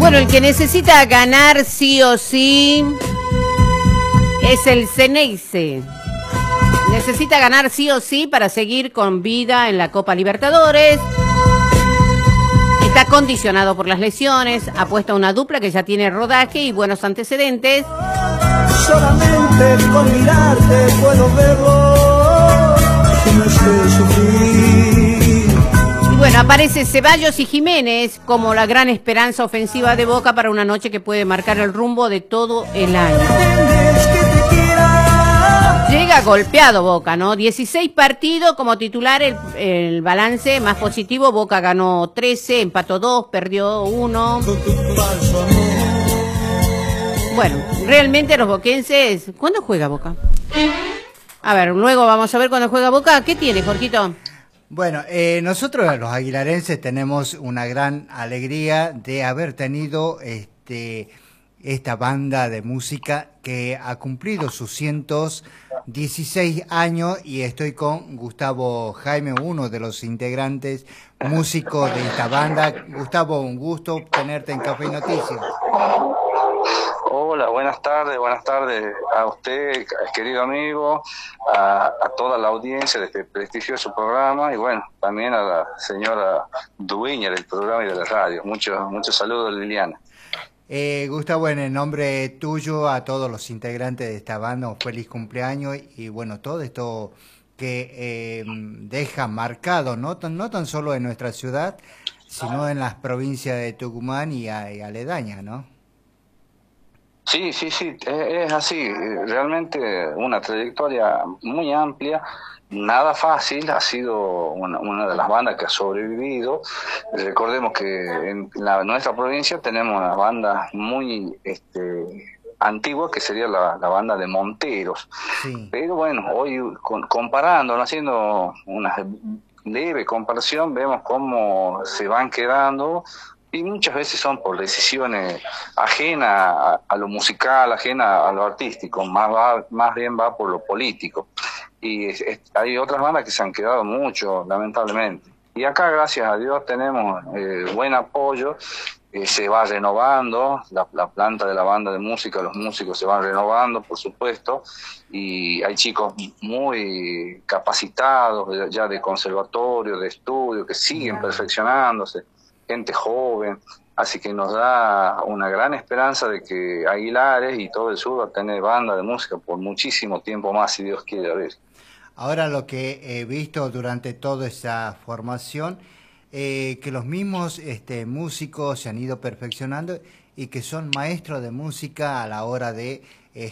Bueno, el que necesita ganar sí o sí es el Ceneice. Necesita ganar sí o sí para seguir con vida en la Copa Libertadores. Está condicionado por las lesiones, apuesta a una dupla que ya tiene rodaje y buenos antecedentes. Solamente con mirarte puedo verlo, que no sé sufrir. Y bueno, aparece Ceballos y Jiménez como la gran esperanza ofensiva de Boca para una noche que puede marcar el rumbo de todo el año. Llega golpeado Boca, ¿no? 16 partidos como titular, el balance más positivo. Boca ganó 13, empató 2, perdió 1. Bueno, realmente los boquenses... ¿Cuándo juega Boca? A ver, luego vamos a ver cuándo juega Boca. ¿Qué tiene, Jorgito? Bueno, nosotros los aguilarenses tenemos una gran alegría de haber tenido esta banda de música que ha cumplido sus 116 años y estoy con Gustavo Jaime, uno de los integrantes músicos de esta banda. Gustavo, un gusto tenerte en Café y Noticias. Hola, buenas tardes a usted, querido amigo, a toda la audiencia de este prestigioso programa y bueno, también a la señora dueña del programa y de la radio. Muchos saludos, Liliana. Gustavo, en el nombre tuyo, a todos los integrantes de esta banda, un feliz cumpleaños y bueno, todo esto que deja marcado, no tan solo en nuestra ciudad, sino en las provincias de Tucumán y aledañas, ¿no? Sí, es así, realmente una trayectoria muy amplia, nada fácil, ha sido una de las bandas que ha sobrevivido. Recordemos que en nuestra provincia tenemos una banda muy antigua que sería la banda de Monteros, sí. Pero bueno, hoy comparando, haciendo una leve comparación, vemos cómo se van quedando. Y muchas veces son por decisiones ajenas a lo musical, ajenas a lo artístico, más bien va por lo político. Y hay otras bandas que se han quedado mucho, lamentablemente. Y acá, gracias a Dios, tenemos buen apoyo, se va renovando, la planta de la banda de música, los músicos se van renovando, por supuesto, y hay chicos muy capacitados, ya de conservatorio, de estudio, que siguen perfeccionándose. Gente joven, así que nos da una gran esperanza de que Aguilares y todo el sur va a tener banda de música por muchísimo tiempo más, si Dios quiere. A ver. Ahora lo que he visto durante toda esa formación, que los mismos músicos se han ido perfeccionando y que son maestros de música a la hora de